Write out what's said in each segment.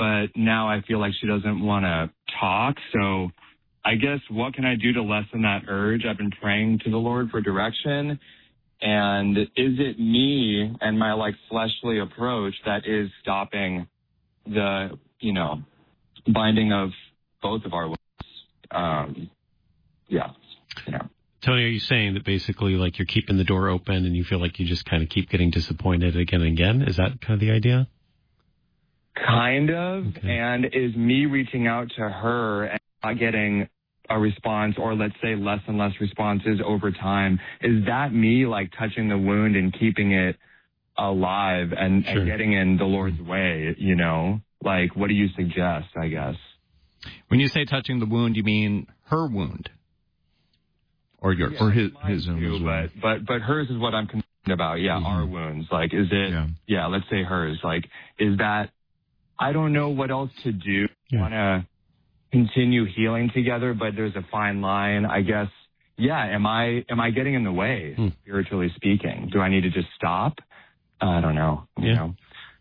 but now I feel like she doesn't want to talk. So I guess what can I do to lessen that urge? I've been praying to the Lord for direction. And is it me and my like fleshly approach that is stopping the, binding of both of our lives? Yeah. Tony, are you saying that basically like you're keeping the door open and you feel like you just kind of keep getting disappointed again and again? Is that kind of the idea? Kind of. Okay. And is me reaching out to her and not getting a response, or let's say less and less responses over time, is that me like touching the wound and keeping it alive and getting in the Lord's way, Like, what do you suggest, I guess? When you say touching the wound, you mean her wound? Or his own too, as well. But hers is what I'm concerned about. Yeah, our wounds. Like, is it? Yeah, let's say hers. Like, is that? I don't know what else to do. Want to continue healing together, but there's a fine line, I guess. Yeah, am I getting in the way, spiritually speaking? Do I need to just stop? I don't know. You know.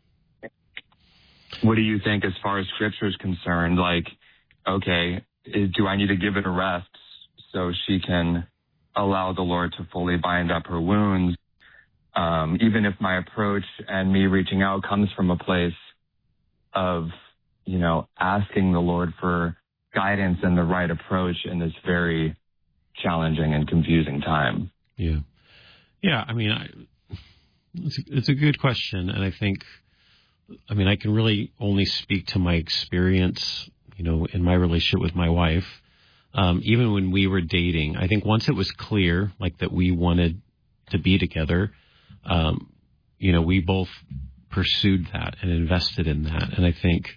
What do you think as far as Scripture is concerned? Like, okay, do I need to give it a rest so she can allow the Lord to fully bind up her wounds, even if my approach and me reaching out comes from a place of, asking the Lord for guidance and the right approach in this very challenging and confusing time? Yeah. Yeah, I mean, it's a good question, and I think, I can really only speak to my experience, in my relationship with my wife. Even when we were dating, I think once it was clear, like, that we wanted to be together, we both pursued that and invested in that. And I think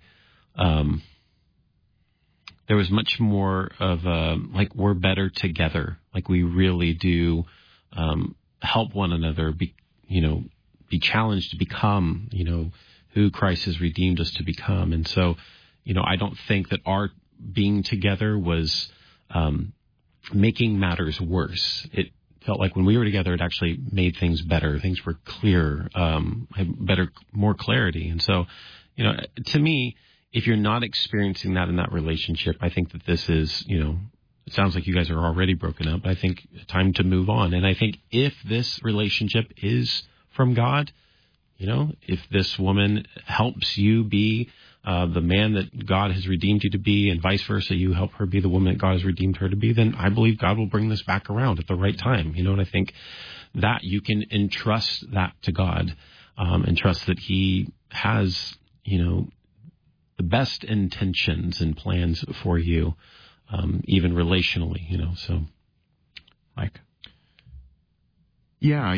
there was much more of we're better together. Like, we really do help one another be challenged to become, who Christ has redeemed us to become. And so, I don't think that our being together was making matters worse. It felt like when we were together, it actually made things better. Things were clearer, had more clarity. And so, to me, if you're not experiencing that in that relationship, I think that this is, it sounds like you guys are already broken up. I think time to move on. And I think if this relationship is from God, if this woman helps you be the man that God has redeemed you to be, and vice versa, you help her be the woman that God has redeemed her to be, then I believe God will bring this back around at the right time. And I think that you can entrust that to God, and trust that He has, the best intentions and plans for you, even relationally, so, Mike. Yeah,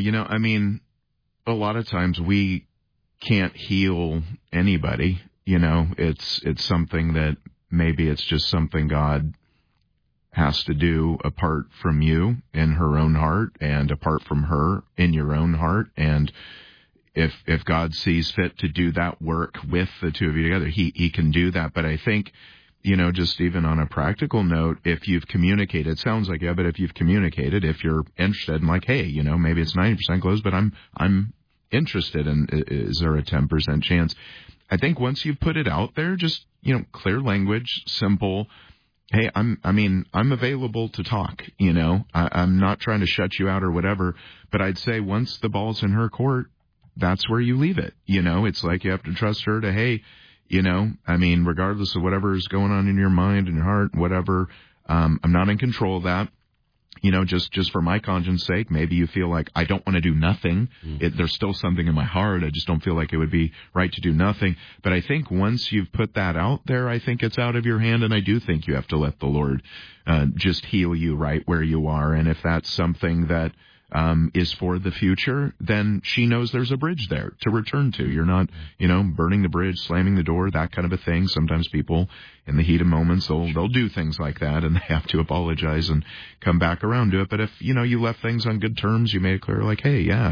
a lot of times we can't heal anybody. It's something that maybe it's just something God has to do apart from you in her own heart and apart from her in your own heart. And if God sees fit to do that work with the two of you together, he can do that. But I think, just even on a practical note, if you've communicated, it sounds like, but if you've communicated, if you're interested in like, hey, maybe it's 90% closed, but I'm interested in, is there a 10% chance? I think once you've put it out there, just, clear language, simple. Hey, I'm available to talk, I'm not trying to shut you out or whatever, but I'd say once the ball's in her court, that's where you leave it. It's like you have to trust her to, hey, regardless of whatever is going on in your mind and your heart, whatever, I'm not in control of that. Just for my conscience sake, maybe you feel like I don't want to do nothing. There's still something in my heart. I just don't feel like it would be right to do nothing. But I think once you've put that out there, I think it's out of your hand. And I do think you have to let the Lord just heal you right where you are. And if that's something that is for the future, then she knows there's a bridge there to return to. You're not, burning the bridge, slamming the door, that kind of a thing. Sometimes people in the heat of moments, they'll do things like that and they have to apologize and come back around to it. But if, you left things on good terms, you made it clear like, hey, yeah,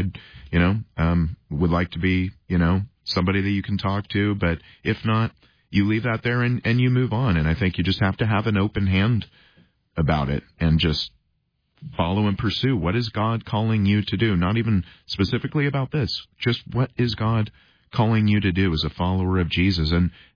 would like to be, somebody that you can talk to. But if not, you leave that there and you move on. And I think you just have to have an open hand about it and just follow and pursue. What is God calling you to do? Not even specifically about this. Just what is God calling you to do as a follower of Jesus? And